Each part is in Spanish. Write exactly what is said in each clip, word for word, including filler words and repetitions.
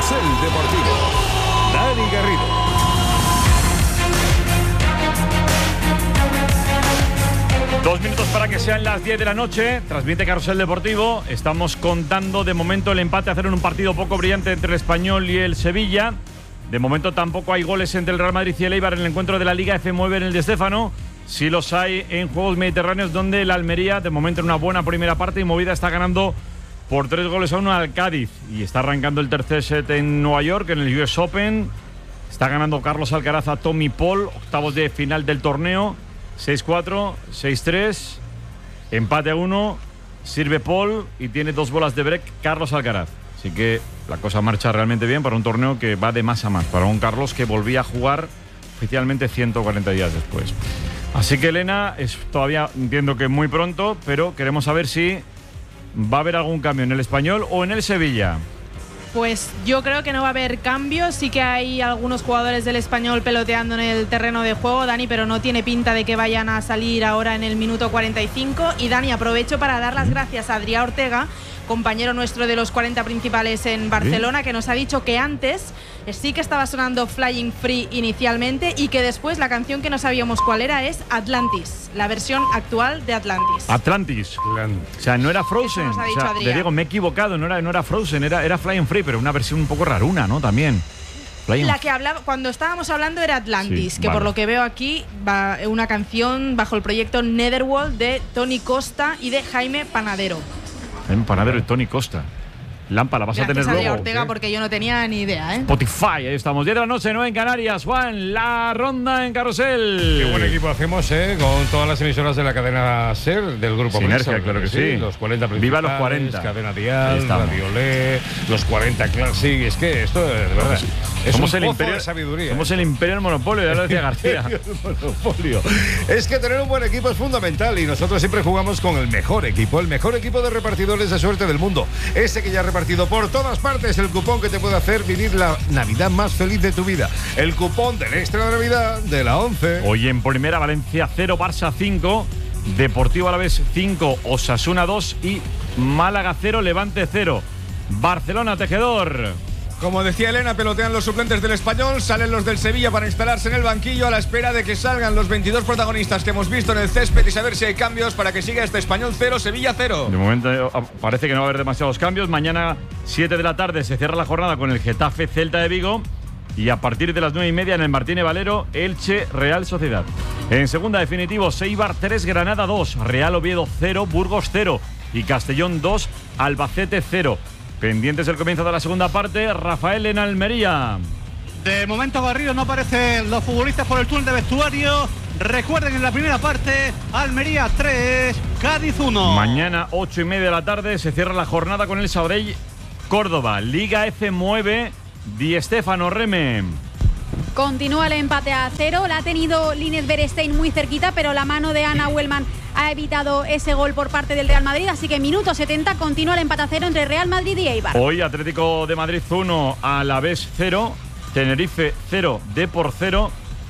Carrusel Deportivo. Dani Garrido. Dos minutos para que sean las diez de la noche. Transmite Carrusel Deportivo. Estamos contando de momento el empate a cero en un partido poco brillante entre el Español y el Sevilla. De momento tampoco hay goles entre el Real Madrid y el Eibar en el encuentro de la Liga F nueve en el de Stéfano. Sí los hay en Juegos Mediterráneos, donde el Almería, de momento en una buena primera parte y movida, está ganando por tres goles a uno al Cádiz. Y está arrancando el tercer set en Nueva York, en el U S Open. Está ganando Carlos Alcaraz a Tommy Paul, octavos de final del torneo. seis cuatro, seis tres, empate a uno, sirve Paul y tiene dos bolas de break Carlos Alcaraz. Así que la cosa marcha realmente bien para un torneo que va de más a más, para un Carlos que volvía a jugar oficialmente ciento cuarenta días después. Así que, Elena, es todavía, entiendo que muy pronto, pero queremos saber si va a haber algún cambio en el Español o en el Sevilla. Pues yo creo que no va a haber cambios. Sí que hay algunos jugadores del Español peloteando en el terreno de juego, Dani, pero no tiene pinta de que vayan a salir ahora en el minuto cuarenta y cinco. Y Dani, aprovecho para dar las gracias a Adrià Ortega, compañero nuestro de los cuarenta principales en Barcelona, ¿sí?, que nos ha dicho que antes sí que estaba sonando Flying Free inicialmente y que después la canción que no sabíamos cuál era es Atlantis, la versión actual de Atlantis. Atlantis. Atlantis. O sea, no era Frozen. Eso nos ha dicho o sea, Adrià. le digo, me he equivocado, no era, no era Frozen, era, era Flying Free, pero una versión un poco raruna, ¿no? También. Flying La que hablaba, cuando estábamos hablando era Atlantis, sí, que vale. por lo que veo aquí va una canción bajo el proyecto Netherworld de Tony Costa y de Jaime Panadero. Jaime Panadero y Tony Costa. Lampa, la vas Gracias a tener a Adrià luego. Ortega, ¿sí? porque yo no tenía ni idea, ¿eh? Spotify, ahí estamos. diez de la noche, nueve en Canarias. Juan, la ronda en Carrusel. Qué buen equipo hacemos, ¿eh? Con todas las emisoras de la cadena SER, del grupo Sinergia, Prisa, claro que sí. Los cuarenta principales. Viva los cuarenta. Cadena Ahí Dial, estamos. Radio Olé, los cuarenta Classic. Es que esto, de verdad, es Somos un el pozo imperio de sabiduría. Somos el imperio del monopolio, ya lo decía García. El monopolio. Es que tener un buen equipo es fundamental y nosotros siempre jugamos con el mejor equipo, el mejor equipo de repartidores de suerte del mundo. Ese que ya ha repartido por todas partes, el cupón que te puede hacer vivir la Navidad más feliz de tu vida. El cupón del extra de Navidad de la once. Hoy en primera, Valencia cero, Barça cinco, Deportivo Alavés cinco, Osasuna dos y Málaga cero, Levante cero. Barcelona, Tejedor. Como decía Elena, pelotean los suplentes del Español, salen los del Sevilla para instalarse en el banquillo a la espera de que salgan los veintidós protagonistas que hemos visto en el césped y saber si hay cambios para que siga este Español cero, Sevilla cero. De momento eh, parece que no va a haber demasiados cambios. Mañana, siete de la tarde, se cierra la jornada con el Getafe Celta de Vigo. Y a partir de las nueve y media en el Martínez Valero, Elche Real Sociedad. En segunda, definitivo, Eibar tres, Granada dos, Real Oviedo cero, Burgos cero y Castellón dos, Albacete cero. Pendientes del comienzo de la segunda parte, Rafael en Almería. De momento Garrido no aparecen los futbolistas por el túnel de vestuario. Recuerden, en la primera parte, Almería tres, Cádiz uno. Mañana, ocho y media de la tarde, se cierra la jornada con el Sabadell Córdoba. Liga F nueve, Di Stéfano, Reme. Continúa el empate a cero. La ha tenido Linez Berestein muy cerquita, pero la mano de Ana Huelman ha evitado ese gol por parte del Real Madrid. Así que minuto setenta, continúa el empate a cero entre Real Madrid y Eibar. Hoy Atlético de Madrid uno, Alavés cero, Tenerife cero, Depor cero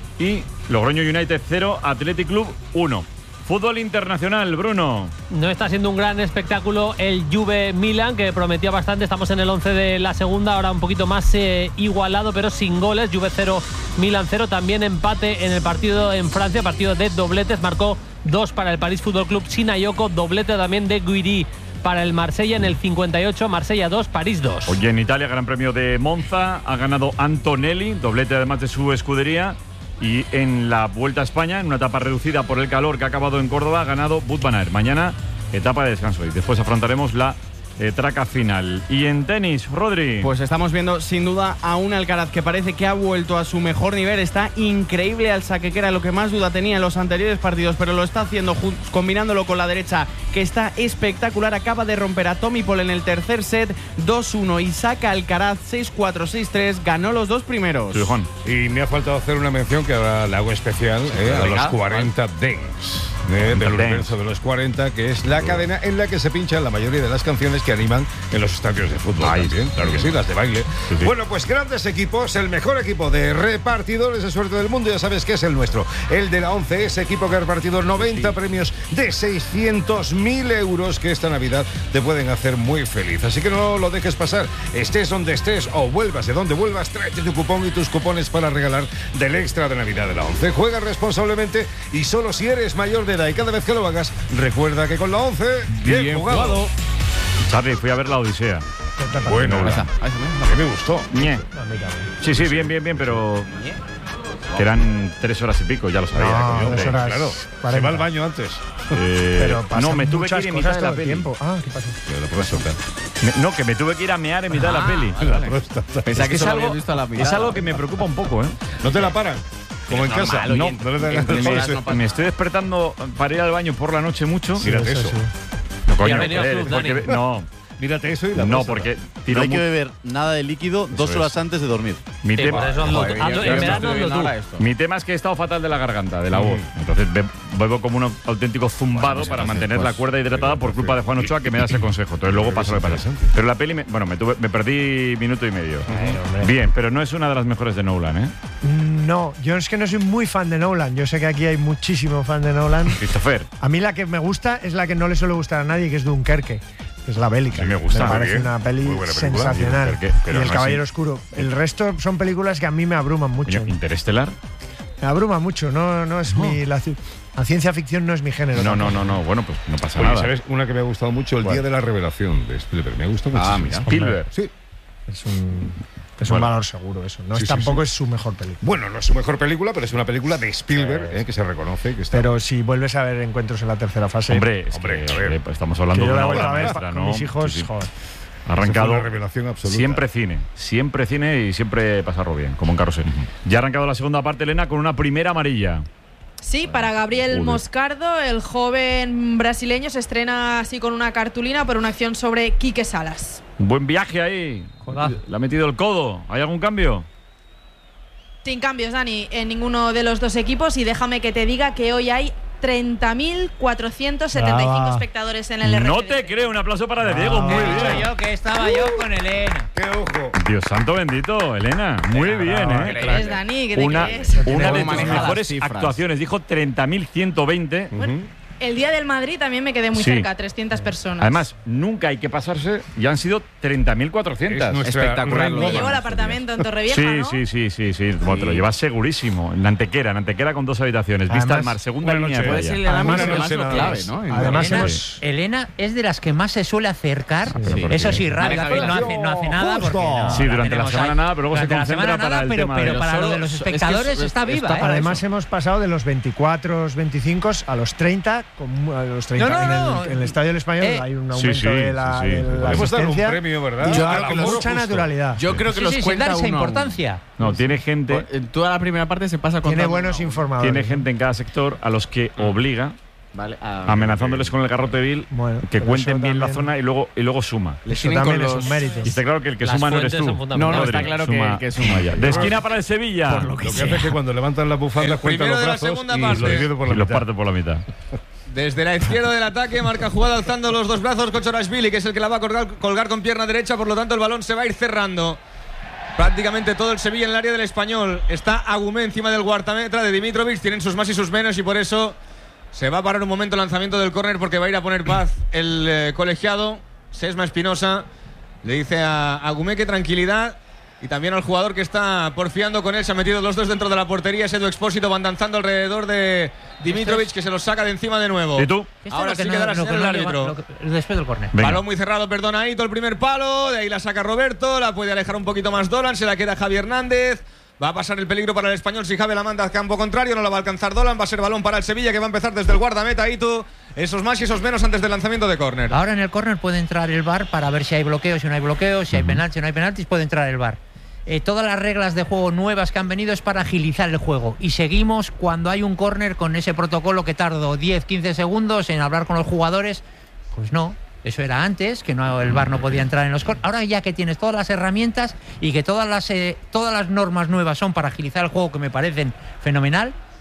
y Logroño United cero, Athletic Club uno. Fútbol internacional, Bruno. No está siendo un gran espectáculo el Juve Milan, que prometía bastante. Estamos en el once de la segunda, ahora un poquito más eh, igualado, pero sin goles. Juve cero, Milan cero. También empate en el partido en Francia, partido de dobletes. Marcó dos para el París Fútbol Club Sinayoko, doblete también de Guiri para el Marsella en el cincuenta y ocho, Marsella dos, París dos. Hoy en Italia, Gran Premio de Monza, ha ganado Antonelli, doblete además de su escudería. Y en la Vuelta a España, en una etapa reducida por el calor que ha acabado en Córdoba, ha ganado Wout van Aert. Mañana, etapa de descanso y después afrontaremos la eh, traca final. Y en tenis, Rodri. Pues estamos viendo sin duda a un Alcaraz que parece que ha vuelto a su mejor nivel. Está increíble al saque, que era lo que más duda tenía en los anteriores partidos, pero lo está haciendo combinándolo con la derecha, que está espectacular. Acaba de romper a Tommy Paul en el tercer set, dos uno, y saca Alcaraz seis cuatro, seis tres. Ganó los dos primeros. Sí, Juan. Y me ha faltado hacer una mención que ahora la hago especial, eh, a los cuarenta Dens. Eh, del universo de los cuarenta, que es la cadena en la que se pinchan la mayoría de las canciones que animan en los estadios de fútbol. Ay, también, claro que sí, las de baile. Sí, sí. Bueno, pues grandes equipos, el mejor equipo de repartidores de suerte del mundo, ya sabes que es el nuestro, el de la ONCE, ese equipo que ha repartido noventa sí. premios de seiscientos mil euros que esta Navidad te pueden hacer muy feliz. Así que no lo dejes pasar, estés donde estés o vuelvas de donde vuelvas, tráete tu cupón y tus cupones para regalar del extra de Navidad de la ONCE. Juega responsablemente y solo si eres mayor de edad, y cada vez que lo hagas, recuerda que con la ONCE, bien, bien jugado. jugado. Charlie, fui a ver la Odisea. Bueno, a mí me gustó. Ñe. Sí, sí, bien, bien, bien, pero que eran tres horas y pico, ya lo sabía. No, yo, tres horas claro, cuarenta. Se va al baño antes. Eh, pero no, me tuve que ir en mitad de la peli. Tiempo. Ah, ¿qué pasó? La próstata. Me, no, que me tuve que ir a mear en mitad ah, de la peli. Vale, vale. La próstata. Pensaba que es, eso algo, lo habías visto a la mirada. es algo que me preocopa un poco, ¿eh? ¿No te la paran? Como en normal, casa. oye, No, en- no le dan en primeras la no pasa. Me estoy despertando para ir al baño por la noche mucho. Sí, Mírate eso. sí. No, Y coño, ha venido eh, Club, porque- Dani. no, Mírate eso y la no, próstata. porque No tiro hay que mu- beber nada de líquido dos Eso horas es. antes de dormir. mi Sí, tema. por eso hazlo Joder, tú. ya- Hazlo- ya en está verano Estoy hazlo viendo tú. ahora esto. Mi tema es que he estado fatal de la garganta, de la voz. Entonces be- bebo como un auténtico zumbado pues para entonces, mantener pues, la cuerda hidratada pero por culpa de Juan Ochoa, que me da ese consejo. Entonces luego Pero pasa lo es que pasa. interesante. Pero la peli, me, bueno, me, tuve, me perdí minuto y medio. Bien, pero no es una de las mejores de Nolan, ¿eh? No, yo es que no soy muy fan de Nolan. Yo sé que aquí hay muchísimo fan de Nolan. Christopher. A mí la que me gusta es la que no le suele gustar a nadie, que es Dunkerque. Que es la bélica. Sí, me gusta, Me muy parece bien. una peli Muy buena película. sensacional. Y Dunkerque, pero y El no Caballero así. Oscuro. El resto son películas que a mí me abruman mucho. Coño, Interestelar. Me abruma mucho. No, no es mi. La, ci- la ciencia ficción no es mi género. No, no, tampoco. no, no. Bueno, pues no pasa Oye, nada. ¿sabes una que me ha gustado mucho? El ¿Cuál? Día de la Revelación de Spielberg. Me gusta mucho. Ah, mira. Spielberg. Sí. Es un, es Bueno. un valor seguro eso. No Sí, es, sí, tampoco sí. es su mejor película. Bueno, no es su mejor película, pero es una película de Spielberg, Sí. eh, que se reconoce que está. Pero si vuelves a ver encuentros en la tercera fase. Hombre, es Hombre, que, a ver. eh, estamos que hablando yo de la una he vuelto obra a ver maestra, con ¿no? mis hijos. Sí, sí. Joder. Ha arrancado Eso fue una revelación absoluta. siempre cine, siempre cine y siempre pasarlo bien, como en Carrusel. Ya ha arrancado la segunda parte, Elena, con una primera amarilla. Sí, para Gabriel Joder. Moscardo, el joven brasileño se estrena así con una cartulina por una acción sobre Quique Salas. Un buen viaje ahí. Joder. Le ha metido el codo. ¿Hay algún cambio? Sin cambios, Dani, en ninguno de los dos equipos. Y déjame que te diga que hoy hay treinta mil cuatrocientos setenta y cinco Brava. espectadores en el R G D. No te creo. Un aplauso para De Diego. Muy bien. Yo que estaba yo con Elena. ¡Qué ojo! Dios santo bendito, Elena. Muy bien, brava, ¿eh? ¿Qué crees, Dani? ¿Qué te Una, crees? una Cómo de tus maneja las mejores cifras. actuaciones. Dijo treinta mil ciento veinte. Bueno, el día del Madrid también me quedé muy Sí. cerca, trescientas personas. Además, nunca hay que pasarse. Ya han sido treinta mil cuatrocientos. Es nuestra Espectacular. reina. me Roma, llevo el estos apartamento en Torrevieja, Sí, ¿no? sí, sí, sí, sí. Bueno, te lo llevas segurísimo. En la Antequera, en Antequera con dos habitaciones. Vista Además, al mar, segunda una línea de noche, Puede playa. ser el Además, además, no sé lo nada clave, más. ¿no? Además, Elena, hemos. Elena es de las que más se suele acercar. Sí. Eso sí, rápido, Maneja bien. no hace, no hace nada. Porque no, Sí, durante la tenemos semana ahí. nada, pero luego se Durante la concentra semana para nada, el pero, tema pero de- para Solo- lo de los es que es- espectadores es- está viva. está ¿eh? para Además, eso. hemos pasado de los veinticuatro, veinticinco a los treinta. Con, a los treinta. No, no, en, no. el, en el Estadio del Español Eh, hay un sí, aumento sí, de la, sí, sí. de la Le hemos dado un asistencia. premio, ¿verdad? Y Yo yo creo creo que que los mucha justo. naturalidad. Yo creo que Sí, los sí, sin cuenta dar esa uno a uno. importancia. No, tiene gente, En toda la primera parte se pasa con Tiene buenos informadores. tiene gente en cada sector a los que obliga, Vale, ah, amenazándoles con el garrote vil, Bueno, que pero cuenten eso bien la también- zona y luego, y luego suma. les Eso tienen también con es los- un mérito. Y está claro que el que Las suma no eres fuentes tú. son fundamentales. No, no, está Rodri, claro que suma- el que suma ya. De esquina para el Sevilla. Por lo que hace es que cuando levantan las bufandas El cuentan primero los de la brazos segunda y parte. los divide por la y los mitad. parte por la mitad. Desde la izquierda del ataque, marca jugada alzando los dos brazos Kochorashvili, que es el que la va a colgar, colgar con pierna derecha, por lo tanto el balón se va a ir cerrando. Prácticamente todo el Sevilla en el área del Español. Está Agumé encima del guardameta de Dimitrovic, tienen sus más y sus menos y por eso se va a parar un momento el lanzamiento del córner porque va a ir a poner paz el eh, colegiado. Sesma Espinosa le dice a Agumé que tranquilidad. Y también al jugador que está porfiando con él. Se han metido los dos dentro de la portería. Es Edu Expósito, van danzando alrededor de Dimitrovic, que se los saca de encima de nuevo. ¿Y tú? Esto Ahora es lo sí que que no- dará lo que señal no el lleva- árbitro. lo que- después del córner. Venga. Balón muy cerrado, perdona Aito, el primer palo. De ahí la saca Roberto. La puede alejar un poquito más Dolan. Se la queda Javi Hernández. Va a pasar el peligro para el Español si Javi la manda al campo contrario. No la va a alcanzar Dolan. Va a ser balón para el Sevilla, que va a empezar desde el guardameta Aito. Esos más y esos menos antes del lanzamiento de córner. Ahora en el córner puede entrar el V A R para ver si hay bloqueos, si no hay bloqueos, si hay penaltis, si no hay penaltis, puede entrar el V A R. Eh, todas las reglas de juego nuevas que han venido es para agilizar el juego. Y seguimos cuando hay un córner con ese protocolo que tardó diez, quince segundos en hablar con los jugadores. Pues no, eso era antes, que no, el V A R no podía entrar en los córneres. Ahora ya que tienes todas las herramientas y que todas las, eh, todas las normas nuevas son para agilizar el juego, que me parecen fenomenal,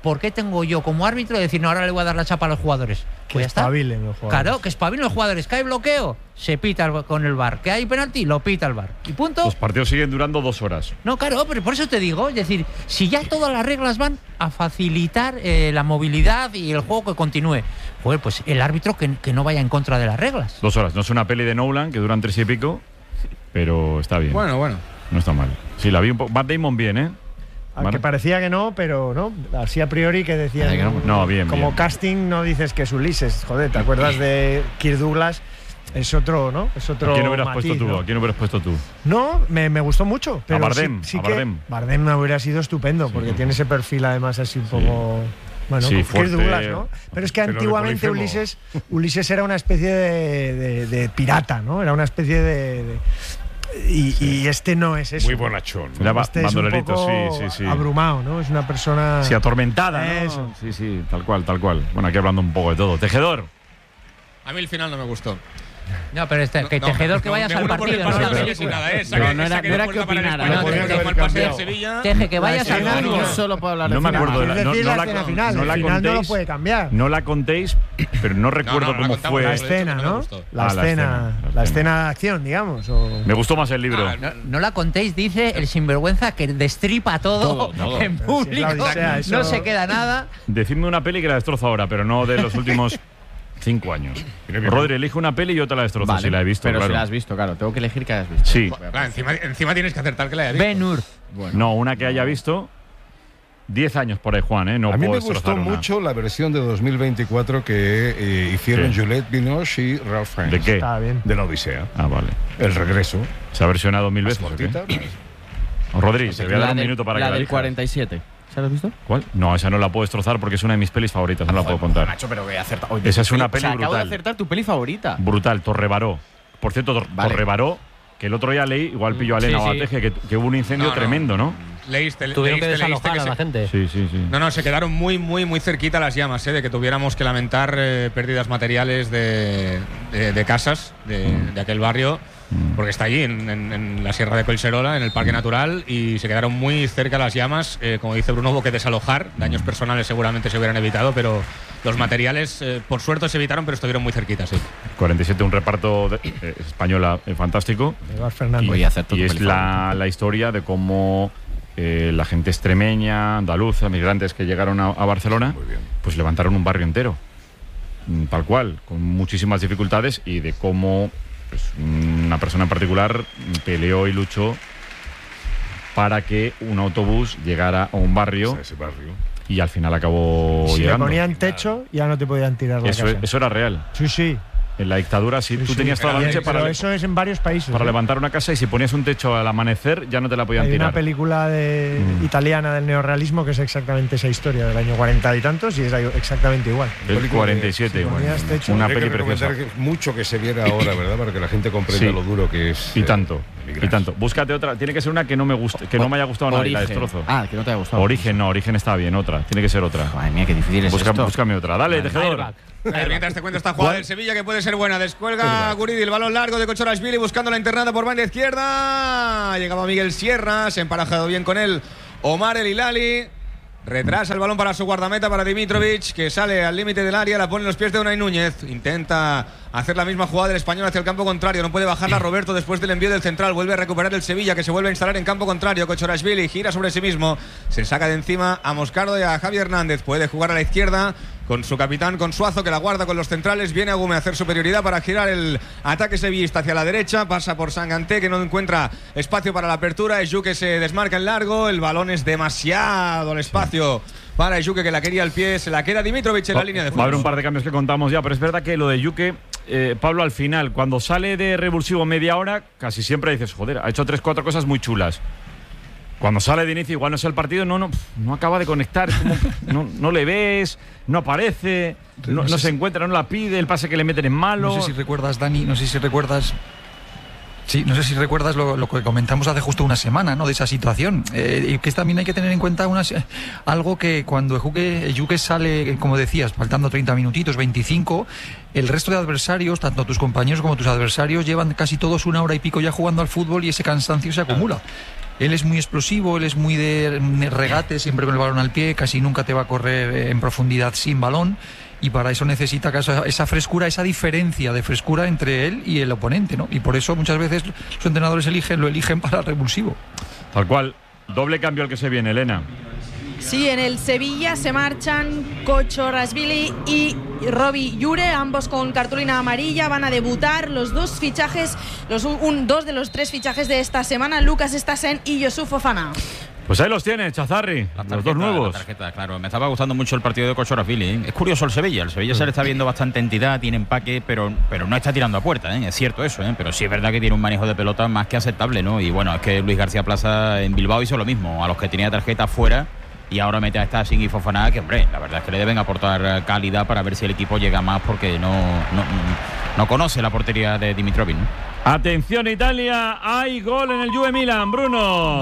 ¿por qué tengo yo como árbitro de decir, no, ahora le voy a dar la chapa a los jugadores? Que Pues ya está. espabilen los jugadores. Claro, que espabilen los jugadores. Que hay bloqueo, se pita el- con el V A R. Que hay penalti, lo pita el V A R. Y punto. Los partidos siguen durando dos horas. No, claro, pero por eso te digo, es decir, si ya todas las reglas van a facilitar eh, la movilidad y el juego que continúe, joder, pues el árbitro que, que no vaya en contra de las reglas. Dos horas. No es una peli de Nolan que duran tres y pico, pero está bien. Bueno, bueno. No está mal. Sí, la vi un poco. Matt Damon bien, ¿eh? Aunque Matt- parecía que no, pero no. Así a priori que decían. Ay, que no. No, bien, Como bien. casting no dices que es Ulises. Joder, ¿te acuerdas de Kirk Douglas? Es otro, ¿no? Es otro. ¿A quién hubieras matiz, puesto tú? ¿no? ¿A quién hubieras puesto tú? No, me, me gustó mucho. Pero Bardem, sí, sí a que Bardem. Bardem me hubiera sido estupendo, porque tiene ese perfil además así un poco. Bueno, Sí, Kirk fuerte. Douglas, ¿no? Pero es que Pero de antiguamente Polifemo. Ulises, Ulises era una especie de, de- de pirata, ¿no? Era una especie de. de- y, y este no es eso. Muy bonachón. Era ba- Este es un bandolerito, poco sí, sí, sí. abrumado, ¿no? Es una persona. Sí, atormentada, ¿no? Eso. Sí, sí, tal cual, tal cual. Bueno, aquí hablando un poco de todo. Tejedor. A mí el final no me gustó. No, pero este, que No, tejedor que no, vayas me al acuerdo por el partido, no la partido, sí, sí, película. nada, eh, No, saque- no era- saque no era de que puerta para el opinara, Español, no, porque tenía que fue el pase del cambiado. Sevilla. Teje, que vayas La al escena partido. no- Solo puedo hablar de No me final. acuerdo de Es la, no, decir, no la la, escena final. no el la final no lo contéis, puede cambiar. no la contéis, pero no recuerdo no, no la cómo contamos, fue. La Pues, escena, no me ¿no? gustó. La, Ah, la escena, escena, la la escena de acción, digamos. O... Me gustó más el libro. Ah, No, no la contéis, dice el sinvergüenza que destripa todo, Todo, todo. en Pero si es público. la Odisea, eso- No se queda nada. Decidme una peli que la destrozo ahora, pero no de los últimos cinco años. Rodri, elige una peli y yo te la destrozo Vale, si la he visto, pero claro. si la has visto, claro. Tengo que elegir que hayas visto. Sí. Claro, encima, encima tienes que acertar que la haya visto. Ben Hur. No, una que haya visto. Diez años por ahí, Juan, ¿eh? No a mí puedo me gustó destrozar una. mucho la versión de dos mil veinticuatro que eh, hicieron ¿Qué? Juliette Binoche y Ralph Fiennes. ¿De qué? Está bien. De la Odisea. Ah, vale. El regreso. ¿Se ha versionado mil Más veces? o qué? cortita. Rodri, te voy a dar La un del- minuto para la que la del elijas. cuarenta y siete. ¿Se la has visto? ¿Cuál? No, esa no la puedo destrozar porque es una de mis pelis favoritas, no la puedo contar. Nacho, pero voy a acertar. Oye, Esa es tu una o sea, peli acabo de brutal. acertar tu peli favorita. Brutal, Torrebaró. Por cierto, Tor- Vale. Torrebaró, que el otro día leí, igual pillo a Elena Sí, sí. Bateje, que, que hubo un incendio No, no. tremendo, ¿no? Leíste, Tuvieron que leíste, leíste desalojar que a se- la gente. Sí, sí, sí. No, no, se quedaron muy, muy, muy cerquita las llamas, ¿eh? De que tuviéramos que lamentar eh, pérdidas materiales de, de- de casas de, de aquel barrio, porque está allí, en, en- en la Sierra de Collserola, en el Parque Natural, y se quedaron muy cerca las llamas. Eh, como dice Bruno, hubo que desalojar. Daños personales seguramente se hubieran evitado, pero los materiales, eh, por suerte, se evitaron, pero estuvieron muy cerquitas, sí. cuarenta y siete, un reparto de- eh, española eh, fantástico. Eduard Fernández. Y, Voy a hacer tu y es peli la, favorita. la historia de cómo eh, la gente extremeña, andaluza, migrantes que llegaron a, a Barcelona, pues levantaron un barrio entero. Mm, Tal cual, con muchísimas dificultades, y de cómo pues, una persona en particular peleó y luchó para que un autobús llegara a un barrio Ese barrio. y al final acabó Si le llegando. ponían techo, ya no te podían tirar la Eso, casa. eso era real. Sí, sí. En la dictadura, sí, sí, tú sí. tenías toda la Pero noche para, eso es en varios países. para ¿eh? levantar una casa, y si ponías un techo al amanecer ya no te la podían Hay tirar. una película de, Mm. italiana del neorrealismo que es exactamente esa historia del año cuarenta y tantos y es exactamente igual. El película cuarenta y siete, de- si bueno, ponías techo- una Habría peli que preciosa. recomendar que mucho que se viera ahora, ¿verdad? Para que la gente comprenda Sí. lo duro que es. Y eh, tanto, emigrar. y tanto. Búscate otra. Tiene que ser una que no me guste, que no me haya gustado nada y la Origen. destrozo. Ah, que no te haya gustado. Origen, no, Origen está bien, otra. Tiene que ser otra. Madre mía, qué difícil es Busca- esto. búscame otra. Dale, Vale. tejedor. Airbag. A ver, mientras te cuento esta jugada del Sevilla que puede ser buena. Descuelga Guridi, el balón largo de Kochorashvili buscando la internada por banda izquierda. Llegaba Miguel Sierra, se ha emparejado bien con él Omar El Hilali. Retrasa el balón para su guardameta, para Dimitrovic, que sale al límite del área, la pone en los pies de Unai Núñez. Intenta hacer la misma jugada del Español hacia el campo contrario. No puede bajarla Roberto después del envío del central. Vuelve a recuperar el Sevilla, que se vuelve a instalar en campo contrario. Kochorashvili gira sobre sí mismo. Se saca de encima a Moscardo y a Javi Hernández. Puede jugar a la izquierda con su capitán, con Suazo, que la guarda con los centrales. Viene Agume a hacer superioridad para girar el ataque sevillista hacia la derecha. Pasa por Sanganté, que no encuentra espacio para la apertura. Ejuke se desmarca en largo. El balón es demasiado el espacio para Ejuke, que la quería al pie. Se la queda Dimitrovic en la línea de Va a haber un fondo. par de cambios que contamos ya, pero es verdad que lo de Yuke, eh, Pablo, al final, cuando sale de revulsivo media hora, casi siempre dices, joder, ha hecho tres, cuatro cosas muy chulas. Cuando sale de inicio, igual no es el partido, no, no, no acaba de conectar, es como, no, no le ves, no aparece, no, no se encuentra, no la pide, el pase que le meten es malo. No sé si recuerdas, Dani, no sé si recuerdas. Sí, no sé si recuerdas lo, lo que comentamos hace justo una semana, ¿no? De esa situación. Eh, y que también hay que tener en cuenta unas, eh, algo que cuando Ejuke sale, como decías, faltando treinta minutitos, veinticinco, el resto de adversarios, tanto tus compañeros como tus adversarios, llevan casi todos una hora y pico ya jugando al fútbol y ese cansancio se acumula. Él es muy explosivo, él es muy de regate, siempre con el balón al pie, casi nunca te va a correr en profundidad sin balón. Y para eso necesita esa, esa frescura, esa diferencia de frescura entre él y el oponente, ¿no? Y por eso muchas veces los entrenadores eligen, lo eligen para el revulsivo. Tal cual. Doble cambio el que se viene, Elena. Sí, en el Sevilla se marchan Kochorashvili y Robbie Llure, ambos con cartulina amarilla. Van a debutar los dos fichajes, los un, dos de los tres fichajes de esta semana, Lucas Stassen y Youssouf Fofana. Pues ahí los tiene, Chazarri, tarjeta, los dos nuevos. La tarjeta, claro. Me estaba gustando mucho el partido de Kochorashvili, ¿eh? Es curioso el Sevilla. El Sevilla mm. se le está viendo bastante entidad, tiene empaque, pero, pero no está tirando a puerta, ¿eh? Es cierto eso, ¿eh? Pero sí es verdad que tiene un manejo de pelota más que aceptable, ¿no? Y bueno, es que Luis García Plaza en Bilbao hizo lo mismo. A los que tenía tarjeta fuera y ahora mete a Stassen y Fofana, que hombre, la verdad es que le deben aportar calidad para ver si el equipo llega más, porque no, no, no conoce la portería de Dimitrovic, ¿no? Atención Italia, hay gol en el Juve Milan, Bruno.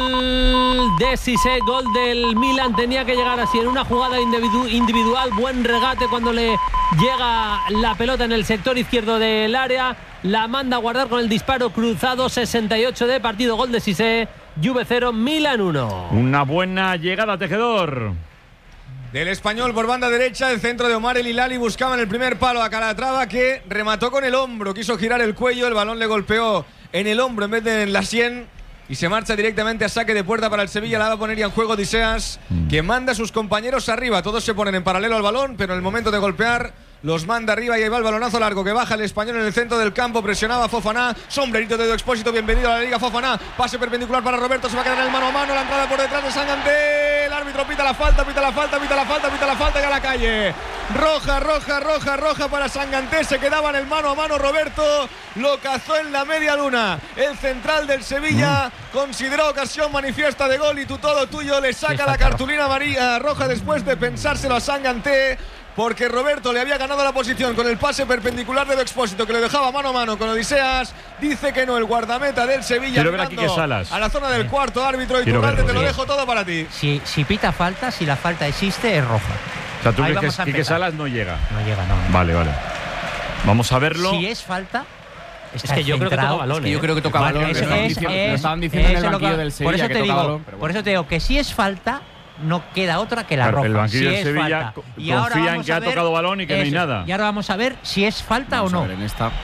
Gol de Cissé, gol del Milan, tenía que llegar así en una jugada individu individual, buen regate cuando le llega la pelota en el sector izquierdo del área, la manda a guardar con el disparo cruzado, sesenta y ocho de partido, gol de Cissé, Juve cero, Milan uno. Una buena llegada, Tejedor. Del Español por banda derecha, el centro de Omar El Hilali buscaba en el primer palo a Calatrava, que remató con el hombro, quiso girar el cuello, el balón le golpeó en el hombro en vez de en la sien y se marcha directamente a saque de puerta para el Sevilla. La va a poner ya en juego Odysseas, que manda a sus compañeros arriba, todos se ponen en paralelo al balón, pero en el momento de golpear los manda arriba y ahí va el balonazo largo que baja el Español en el centro del campo, presionaba a Fofana, sombrerito de Edu Expósito, bienvenido a la Liga Fofana, pase perpendicular para Roberto, se va a quedar en el mano a mano, la entrada por detrás de Sanganté, el árbitro pita la falta, pita la falta, pita la falta, pita la falta y a la calle, roja, roja, roja, roja para Sanganté, se quedaba en el mano a mano Roberto, lo cazó en la media luna, el central del Sevilla, mm. consideró ocasión manifiesta de gol y tú todo tuyo, le saca la cartulina amarilla roja después de pensárselo a Sanganté, porque Roberto le había ganado la posición con el pase perpendicular de Edu Expósito, que le dejaba mano a mano con Odysseas. Dice que no, el guardameta del Sevilla. Quiero ver aquí que Salas. A la zona del cuarto árbitro y Turralde, te lo dejo todo para ti. Si, si pita falta, si la falta existe, es roja. O sea, tú crees que Quique Salas no llega. No llega, no. no. Vale, vale. Vamos a verlo. Si es falta. Es que yo creo que toca balón. Es que yo creo que toca vale, balón. Es, lo, es, estaban es, lo estaban diciendo en el banquillo que, del Sevilla. Por eso, que te toca digo, balón, por eso te digo que si es falta, no queda otra que la claro, roja. El banquillo si del Sevilla confía en que ha tocado balón y que eso, no hay nada. Y ahora vamos a ver si es falta vamos o no. A ver, en esta.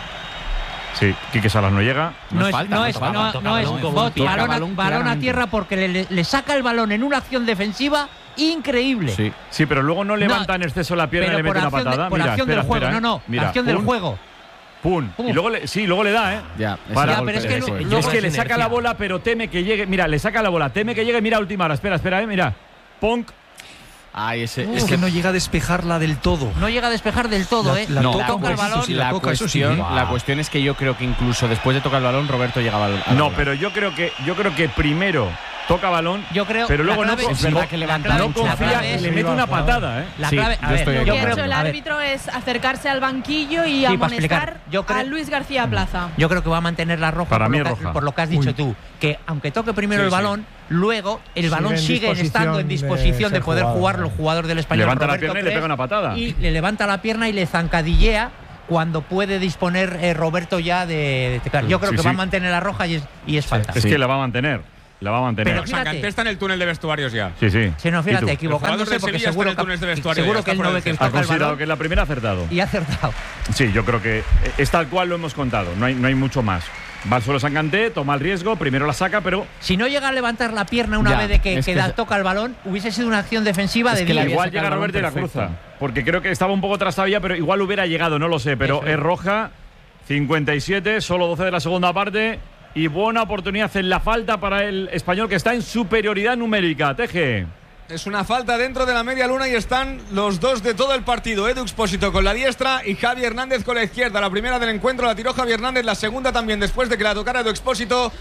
Sí, Quique Salas no llega. No, no es falta, no, es, no, no, no es bot, balón, balón, balón a tierra porque le, le saca el balón en una acción defensiva increíble. Sí, sí, pero luego no levanta no, en exceso la pierna y le mete una patada. De, por mira, acción espera, del juego, espera, no, no, mira, acción pum, del juego. Pum. pum. Y luego le, sí, luego le da, ¿eh? Ya, Para, ya pero es que, eso, luego es que es le saca la bola, pero teme que llegue. Mira, le saca la bola, teme que llegue. Mira, última hora. Espera, espera, eh. Mira. Punk. Ay, ese, es que no llega a despejarla del todo. No llega a despejar del todo, la, ¿eh? La no, toca, toca el balón. Sí, la, toca, cuestión, sí. la cuestión es que yo creo que incluso después de tocar el balón, Roberto llegaba al, al No, balón. pero yo creo que yo creo que primero toca balón, yo creo, pero luego no, es verdad que levanta no confía y le mete una patada, ¿eh? La clave, sí, a ver, lo yo que creo, ha hecho el árbitro es acercarse al banquillo y sí, amonestar yo creo, a Luis García Plaza. Yo creo que va a mantener la roja, Para por, mí lo que, roja. por lo que has dicho Uy. tú, que aunque toque primero sí, el balón, sí. luego el balón sigue estando en disposición de, de poder jugador, jugar los jugadores del Español. Levanta Roberto la pierna y le pega una patada. Y le levanta la pierna y le zancadillea cuando puede disponer eh, Roberto ya de, de yo creo sí, que sí. va a mantener la roja y es, y es falta. Es sí. que la va a mantener. La va a mantener. Pero Sanganté está en el túnel de vestuarios ya. Sí, sí. Sí, no, fíjate, equivocándose porque seguro que, seguro que él no ve que ha considerado que es la primera acertado. Y ha acertado. Sí, yo creo que es tal cual lo hemos contado. No hay, no hay mucho más. Va al suelo Sanganté, toma el riesgo, primero la saca, pero si no llega a levantar la pierna una ya, vez de que, que, que da, toca el balón, hubiese sido una acción defensiva de diez. Igual llega Roberto y la cruza, porque creo que estaba un poco trastabilla, pero igual hubiera llegado, no lo sé, pero es roja. cincuenta y siete, solo doce de la segunda parte. Y buena oportunidad en la falta para el Español, que está en superioridad numérica. Teje. Es una falta dentro de la media luna y están los dos de todo el partido. Edu Expósito con la diestra y Javi Hernández con la izquierda. La primera del encuentro la tiró Javi Hernández, la segunda también después de que la tocara Edu Expósito.